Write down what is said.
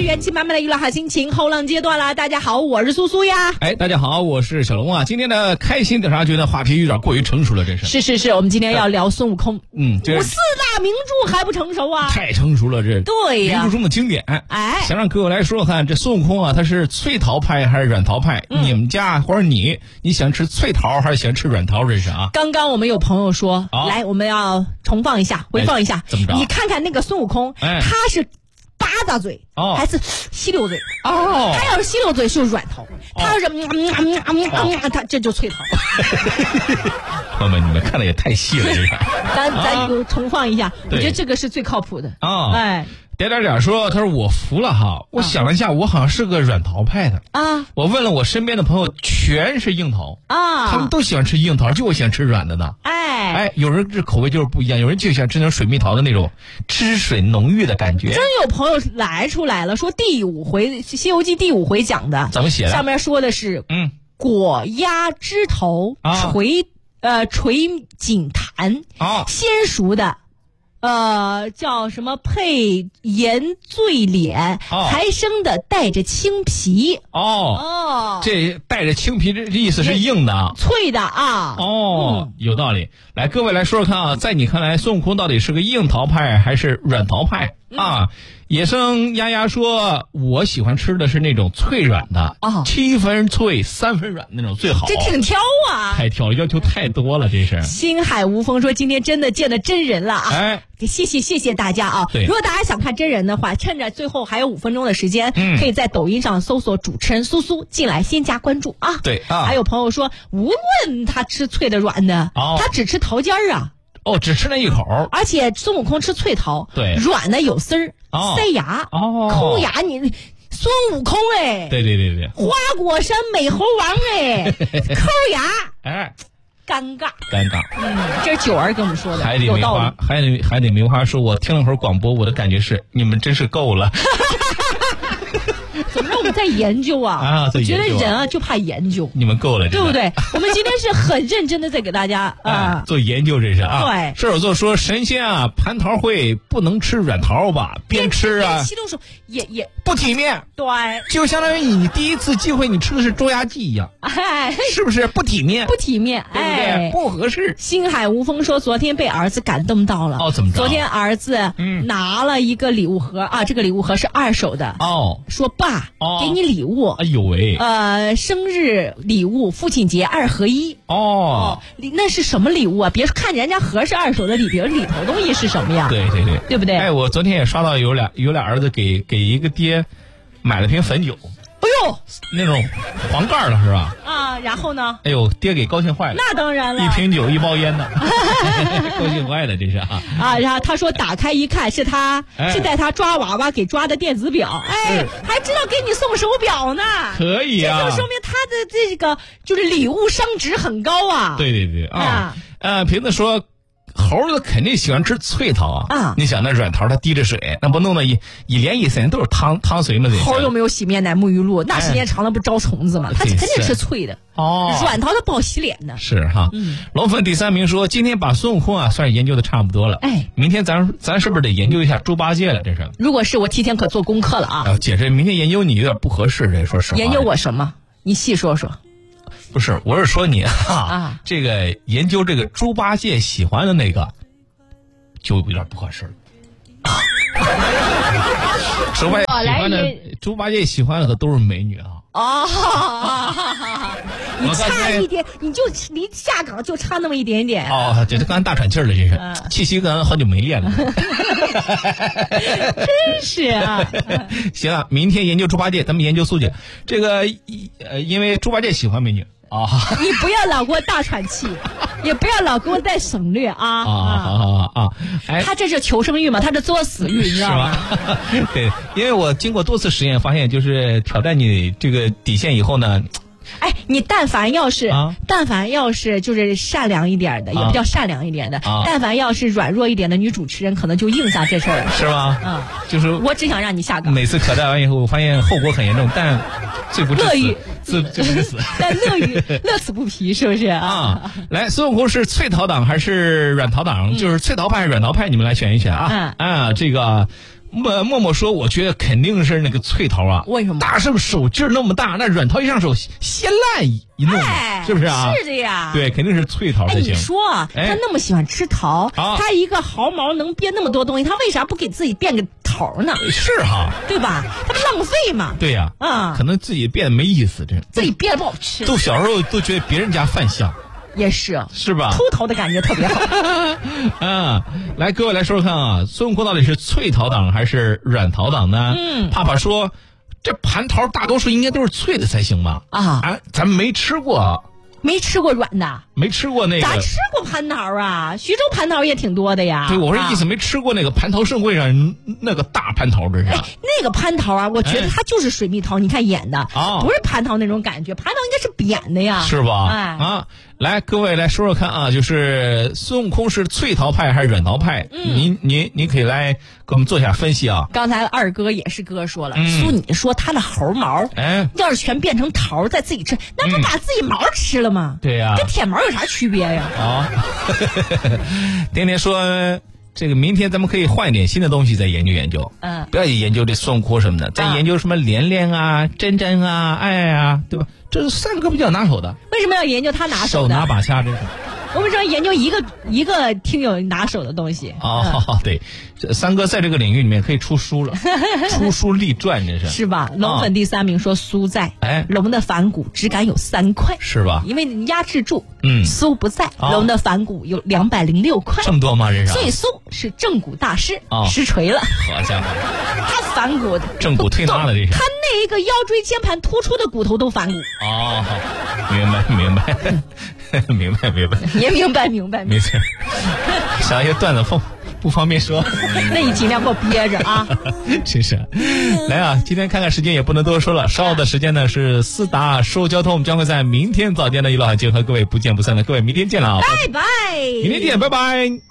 是元气满满的娱乐好心情，后浪阶段了。大家好，我是苏苏呀。 大家好，我是小龙啊。今天的开心调查局的话题有点过于成熟了，这是，我们今天要聊孙悟空。 这四大名著还不成熟啊？ 太成熟了，这对呀， 名著中的经典。想让各位来说说看，这孙悟空啊，他是脆桃派还是软桃派？你们家或者你喜欢吃脆桃还是喜欢吃软桃？这是啊。 刚刚我们有朋友说，来，我们要重放一下，回放一下。 怎么着？ 你看看那个孙悟空，他是八大嘴还是吸溜嘴？他要是吸溜嘴是软桃，他要是他这就脆桃。 朋友们，你们看的也太细了，这是。 咱重放一下，我觉得这个是最靠谱的。 点说，他说我服了哈，我想了一下，我好像是个软桃派的啊。我问了我身边的朋友，全是硬桃啊，他们都喜欢吃硬桃，就我喜欢吃软的呢。有人这口味就是不一样，有人就喜欢吃那种水蜜桃的那种汁水浓郁的感觉。真有朋友来出来了，说第5回《西游记》第5回讲的怎么写的？ 上面说的是果鸭枝头垂锦坛鲜熟的。叫什么配盐醉脸，还生的带着青皮。 这带着青皮，这意思是硬的， 脆的啊。 有道理。来，各位来说说看啊，在你看来，孙悟空到底是个硬桃派还是软桃派啊？野生丫丫说，我喜欢吃的是那种脆软的，7分脆3分软那种最好。 这挺挑啊， 太挑了，要求太多了，这是。 星海无风说，今天真的见了真人了啊！谢谢大家啊！如果大家想看真人的话，趁着最后还有5分钟的时间，可以在抖音上搜索主持人苏苏进来，先加关注啊！还有朋友说，无论他吃脆的软的，他只吃桃尖儿啊。 只吃那一口。 而且孙悟空吃脆桃，软的有丝儿，塞牙，抠牙。你孙悟空对， 花果山美猴王抠牙，尴尬。这是九儿跟我们说的，有道理。 海底梅花说，我听了会儿广播，我的感觉是你们真是够了。 怎么让我们在研究啊？我觉得人啊就怕研究。 你们够了， 对不对？我们今天是很认真的在给大家做研究，这是啊。 对， 射手座说，神仙啊蟠桃会不能吃软桃吧？边吃啊， 吸溜手也不体面。 对， 就相当于你第一次机会你吃的是捉牙记一样，是不是不体面？ 不体面， 对不对？不合适。 星海无风说，昨天被儿子感动到了。 怎么着？ 昨天儿子拿了一个礼物盒啊，这个礼物盒是2手的。说爸，给你礼物。 哎呦喂！ 生日礼物、父亲节2合1。那是什么礼物啊？别说看人家盒是2手的，里头东西是什么呀？对不对？ 我昨天也刷到有俩儿子给一个爹买了瓶汾酒。 哎呦， 那种黄盖的是吧？ 然后呢？ 哎呦，爹给高兴坏了。 那当然了， 一瓶酒1包烟的，高兴坏了，这是啊。 然后他说打开一看，是在他抓娃娃给抓的电子表，还知道给你送手表呢。 可以啊， 这就说明他的这个就是礼物升值很高啊。 对瓶子说，猴子肯定喜欢吃脆桃啊！你想那软桃它滴着水，那不弄得一连一身都是汤水吗？ 猴又没有洗面奶、沐浴露，那时间长了不招虫子吗？它肯定是脆的。软桃它不好洗脸的。 是哈。龙粉第3名说，今天把孙悟空算是研究的差不多了。明天咱是不是得研究一下猪八戒了？这是。如果是我提前可做功课了啊。 姐，这明天研究你有点不合适，这说实话。 研究我什么？你细说说。 不是，我是说你这个研究这个猪八戒喜欢的那个，就有点不合适了。猪八戒喜欢的可都是美女你差一点，你就离下岗就差那么一点点。 这刚才大喘气儿了，这是气息可能好久没练了。 真是啊。 行了，明天研究猪八戒，咱们研究苏姐。这个因为猪八戒喜欢美女。 你不要老给我大喘气，也不要老给我带省略啊！ 好， 他这是求生欲嘛，他是作死欲，你知道吗？ 对，因为我经过多次实验发现，就是挑战你这个底线以后呢。 你但凡要是就是善良一点的，也不叫善良一点的，但凡要是软弱一点的女主持人，可能就应下这事儿了， 是吧？就是我只想让你下岗。 每次挑战完以后，我发现后果很严重，但罪不至死，罪不至死， 但乐此不疲，是不是啊？ 来，孙悟空是脆桃党还是软桃党？就是脆桃派还是软桃派？你们来选一选啊！这个。 默默说，我觉得肯定是那个脆桃啊。 为什么？ 大圣手劲儿那么大，那软桃一上手，先烂一弄，是不是啊？ 是的呀。 对，肯定是脆桃才行。 你说他那么喜欢吃桃，他一个毫毛能变那么多东西，他为啥不给自己变个桃呢？ 是哈， 对吧？他不浪费嘛。 对呀，可能自己变得没意思，这自己变得不好吃。 都小时候都觉得别人家饭香。 也是吧？ 秃头的感觉特别好。 来，各位来说说看啊，孙悟空到底是脆桃党还是软桃党呢？爸爸说，这蟠桃大多数应该都是脆的才行吧？咱们没吃过。 没吃过软的， 没吃过那个。 咱吃过蟠桃啊，徐州蟠桃也挺多的呀。 对，我说意思没吃过那个蟠桃盛会上那个大蟠桃，这是。 那个蟠桃啊，我觉得它就是水蜜桃，你看演的不是蟠桃那种感觉，蟠桃应该是扁的呀， 是吧？来，各位来说说看啊，就是孙悟空是脆桃派还是软桃派？您可以来给我们做一下分析啊。 刚才二哥也是哥说了，你说他的猴毛，要是全变成桃再自己吃，那不把自己毛吃了吗？ 对呀， 跟舔毛有啥区别呀？ 天天说这个明天咱们可以换一点新的东西再研究研究，不要研究这孙悟空什么的，再研究什么连连啊、真真啊、爱啊，对吧？这是三哥比较拿手的。 为什么要研究他拿手的？ 手拿把掐，这是。 我们说研究一个挺有拿手的东西。 对，三哥在这个领域里面可以出书了，出书立传，这是。 是吧？龙粉第3名说酥在，龙的反骨只敢有3块， 是吧？ 因为你压制住，酥不在，龙的反骨有206块， 这么多吗？这是。 所以酥是正骨大师，实锤了。 好家伙， 他反骨， 正骨推拿了，这是。 他那一个腰椎间盘突出的骨头都反骨。 明白。 也明白。 没错，想一些段子不方便说。 那你尽量给我憋着啊！ 真是，来啊！今天看看时间也不能多说了，稍后的时间呢是思达收交通，我们将会在明天早间的娱乐海节和各位不见不散的各位，明天见了啊！ 拜拜， 明天见，拜拜。